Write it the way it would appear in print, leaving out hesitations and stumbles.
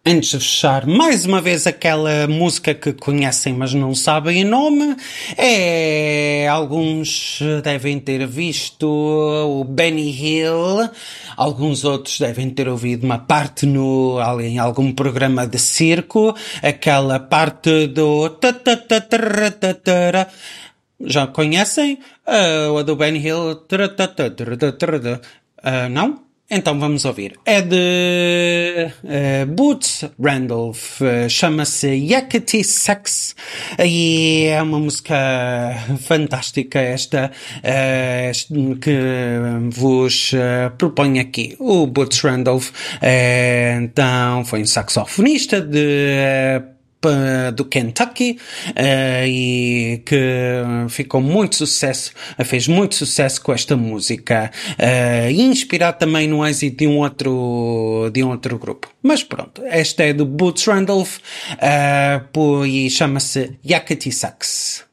Antes de fechar, mais uma vez aquela música que conhecem mas não sabem o nome. Alguns devem ter visto o Benny Hill, alguns outros devem ter ouvido uma parte em algum programa de circo, aquela parte do já conhecem? A do Benny Hill. Não? Então vamos ouvir. É de Boots Randolph, chama-se Yakety Sax e é uma música fantástica esta que vos proponho aqui. O Boots Randolph então foi um saxofonista do Kentucky e que ficou muito sucesso, fez muito sucesso com esta música, inspirado também no êxito de um outro grupo. Mas pronto, esta é do Boots Randolph e chama-se Yakety Sax.